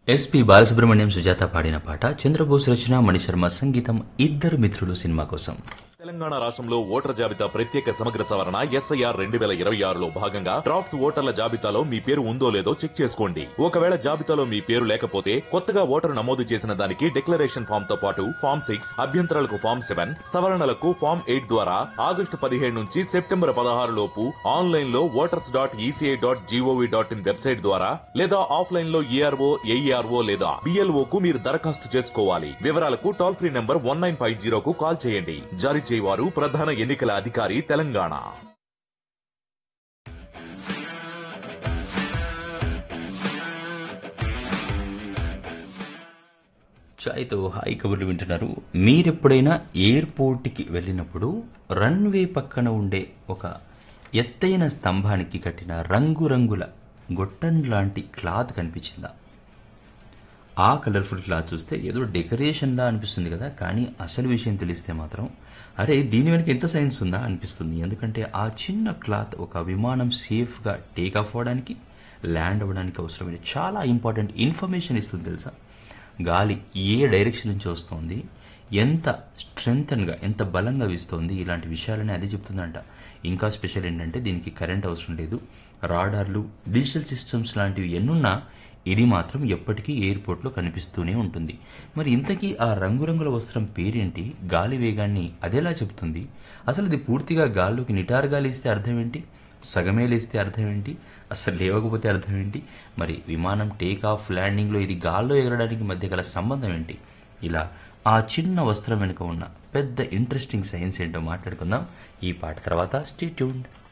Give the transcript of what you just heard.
SP Balasubrahmanyam Sujatha పాడిన పాట చంద్రబోస్ రచన మణిశర్మ సంగీతం ఇద్దరు మిత్రులు సినిమా కోసం. తెలంగాణ రాష్ట్రంలో ఓటర్ జాబితా ప్రత్యేక సమగ్ర సవరణ ఎస్ఐఆర్ 2026లో భాగంగా డ్రాఫ్ట్స్ ఓటర్ల జాబితాలో మీ పేరు ఉందో లేదో చెక్ చేసుకోండి. ఒకవేళ జాబితాలో మీ పేరు లేకపోతే కొత్తగా ఓటరు నమోదు చేసిన దానికి డిక్లరేషన్ ఫామ్ తో పాటు ఫామ్ 6, అభ్యంతరాలకు ఫామ్ 7, సవరణలకు ఫామ్ 8 ద్వారా ఆగస్టు 17 నుంచి సెప్టెంబర్ 16 లోపు ఆన్లైన్ లో voters.eci.gov.in వెబ్సైట్ ద్వారా లేదా ఆఫ్లైన్ లో ఏఆర్ఓ, ఏఈఆర్ఓ లేదా బిఎల్ఓ కు మీరు దరఖాస్తు చేసుకోవాలి. వివరాలకు టోల్ ఫ్రీ నంబర్ 1950 కు కాల్ చేయండి. జారీ వారు ప్రధాన ఎన్నికల అధికారి తెలంగాణ. చాయ్తో హాయ్ కబుర్లు వింటున్నారు. మీరెప్పుడైనా ఎయిర్పోర్ట్కి వెళ్ళినప్పుడు రన్వే పక్కన ఉండే ఒక ఎత్తైన స్తంభానికి కట్టిన రంగురంగుల గొట్టం లాంటి క్లాత్ కనిపించిందా? ఆ కలర్ఫుల్ క్లాత్ చూస్తే ఏదో డెకరేషన్లా అనిపిస్తుంది కదా, కానీ అసలు విషయం తెలిస్తే మాత్రం అరే దీని వెనక ఎంత సైన్స్ ఉందా అనిపిస్తుంది. ఎందుకంటే ఆ చిన్న క్లాత్ ఒక విమానం సేఫ్గా టేక్ ఆఫ్ అవ్వడానికి, ల్యాండ్ అవ్వడానికి అవసరమైన చాలా ఇంపార్టెంట్ ఇన్ఫర్మేషన్ ఇస్తుంది తెలుసా. గాలి ఏ డైరెక్షన్ నుంచి వస్తోంది, ఎంత స్ట్రెంగ్తన్గా, ఎంత బలంగా వీస్తోంది, ఇలాంటి విషయాలని అదే చెప్తుందంట. ఇంకా స్పెషల్ ఏంటంటే దీనికి కరెంట్ అవసరం లేదు. రాడార్లు, డిజిటల్ సిస్టమ్స్ లాంటివి ఎన్నున్నా ఇది మాత్రం ఎప్పటికీ ఎయిర్పోర్ట్లో కనిపిస్తూనే ఉంటుంది. మరి ఇంతకీ ఆ రంగురంగుల వస్త్రం పేరేంటి? గాలి వేగాన్ని అదేలా చెప్తుంది? అసలు ఇది పూర్తిగా గాల్లోకి నిటారుగా లేస్తే అర్థం ఏంటి? సగమే లేస్తే అర్థం ఏంటి? అసలు లేవకపోతే అర్థం ఏంటి? మరి విమానం టేక్ ఆఫ్, ల్యాండింగ్లో ఇది గాల్లో ఎగరడానికి మధ్య గల సంబంధం ఏంటి? ఇలా ఆ చిన్న వస్త్రం వెనుక ఉన్న పెద్ద ఇంట్రెస్టింగ్ సైన్స్ ఏంటో మాట్లాడుకుందాం ఈ పాట తర్వాత. Stay tuned.